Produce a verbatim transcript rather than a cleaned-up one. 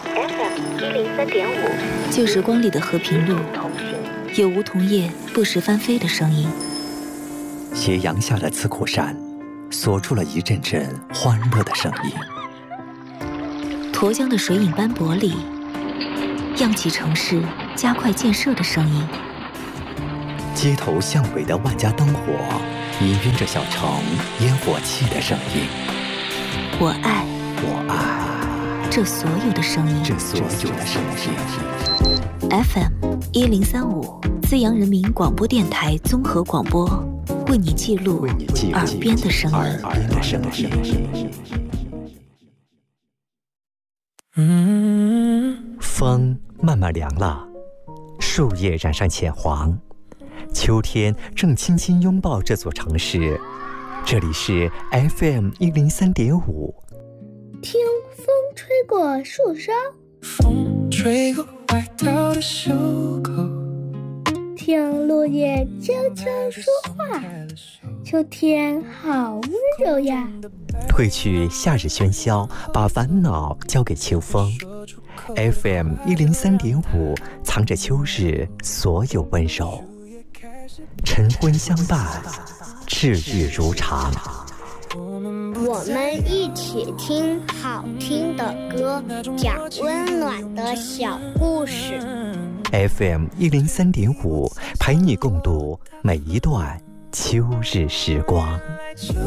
F M 一零三点五， 旧时光里的和平路，有梧桐叶不时翻飞的声音。 斜阳下的刺口山，锁住了一阵阵欢乐的声音。 沱江的水影斑驳里，漾起城市加快建设的声音。 街头巷尾的万家灯火，氤氲着小城烟火气的声音。 我爱， 我爱这所有的声音， 这所有的声音。 F M 一零三五，资阳人民广播电台综合广播，为你记录耳边的声音。 耳边的声音。风慢慢凉了，树叶染上浅黄，秋天正轻轻拥抱这座城市。这里是 F M 一零三点五， 听风吹过树梢， 风吹过外套的袖口， 听落叶悄悄说话。秋天好温柔呀， 褪去夏日喧嚣，把烦恼交给秋风。F M 一零三点五，藏着秋日所有温柔，晨昏相伴，治愈如常。 我们一起听好听的歌，讲温暖的小故事。 F M 一零三点五，陪你共度每一段秋日时光。